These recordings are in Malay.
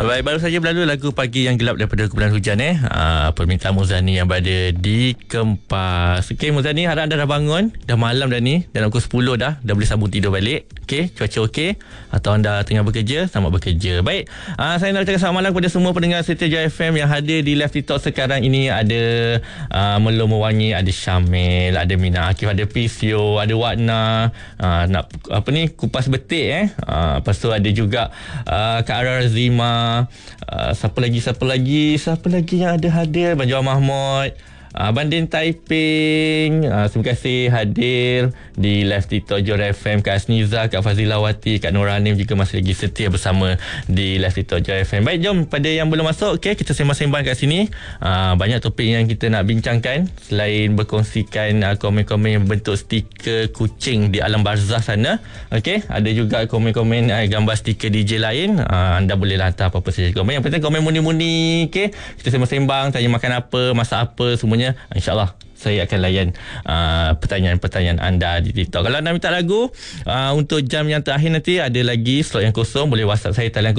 Baik, baru saja berlalu lagu Pagi Yang Gelap daripada Kumpulan Hujan permintaan Muzani yang berada di Kempas. Okey Muzani, harap anda dah bangun, dah malam dah ni, dalam pukul 10 dah boleh sambung tidur balik. Okey, cuaca okey atau anda tengah bekerja, selamat bekerja. Baik, saya nak ucapkan selamat malam kepada semua pendengar setia Jaya FM yang hadir di live TikTok sekarang ini. Ada Melo Mewangi, ada Syamil, ada Mina Akif, ada Pisio, ada Wadna, nak apa ni, kupas betik lepas tu ada juga Kak Ara Zima, siapa lagi yang ada hadir, Banjuan Mahmud, Bandin Taiping, terima kasih hadir di live TikTok Jora FM. Kak Asniza, Kak Fazilawati, Kak Nuranim juga masih lagi setia bersama di live TikTok Jora FM. Baik, jom pada yang belum masuk, okay, kita sembang-sembang kat sini. Banyak topik yang kita nak bincangkan selain berkongsikan komen-komen yang bentuk stiker kucing di alam barzah sana. Okay, ada juga komen-komen gambar stiker DJ lain. Anda boleh hantar apa-apa saja komen. Yang penting komen muni-muni. Okay, kita sembang-sembang, tanya makan apa, masak apa, semuanya. InsyaAllah saya akan layan pertanyaan-pertanyaan anda di TikTok. Kalau anda minta lagu untuk jam yang terakhir nanti, ada lagi slot yang kosong, boleh WhatsApp saya talian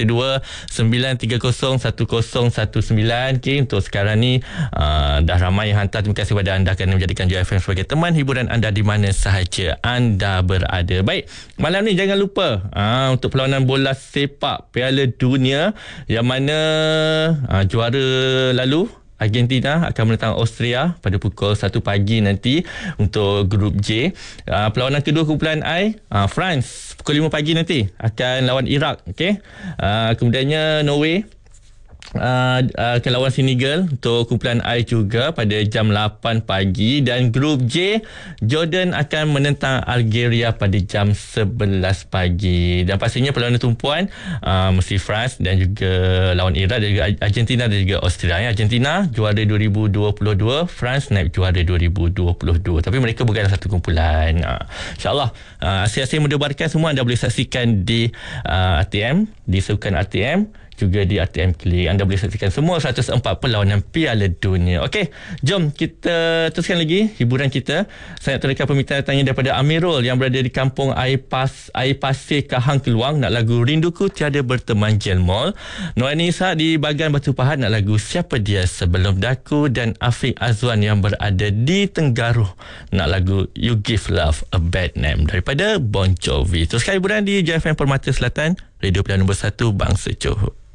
012-930-1019. Okay, untuk sekarang ni dah ramai yang hantar. Terima kasih kepada anda kerana menjadikan Jaya FM sebagai teman hiburan anda di mana sahaja anda berada. Baik, malam ni jangan lupa untuk perlawanan bola sepak Piala Dunia yang mana juara lalu Argentina akan menentang Austria pada pukul 1 pagi nanti untuk grup J. Perlawanan kedua kumpulan I, France pukul 5 pagi nanti akan lawan Iraq. Okay? Kemudiannya Norway akan lawan Senegal untuk kumpulan I juga pada jam 8 pagi. Dan grup J, Jordan akan menentang Algeria pada jam 11 pagi. Dan pastinya perlawanan tumpuan mesti France dan juga lawan Iraq dan juga Argentina dan juga Austria. Argentina juara 2022, France naik juara 2022, tapi mereka bukan satu kumpulan. InsyaAllah asyik-asyik mendebarkan semua anda boleh saksikan di RTM, di sukan RTM, juga di RTM Klik. Anda boleh saksikan semua 104 perlawanan Piala Dunia. Okey, jom kita teruskan lagi hiburan kita. Saya nak terangkan permintaan tanya daripada Amirul yang berada di kampung Air Pasir Kahang Keluang, nak lagu Rinduku Tiada Berteman Jelmol. Noani Ishak di Bagan Batu Pahat nak lagu Siapa Dia Sebelum Daku. Dan Afiq Azwan yang berada di Tenggaruh nak lagu You Give Love a Bad Name daripada Bon Jovi. Teruskan hiburan di JFM Permata Selatan, Radio Pilihan nombor 1 Bangsa Johor.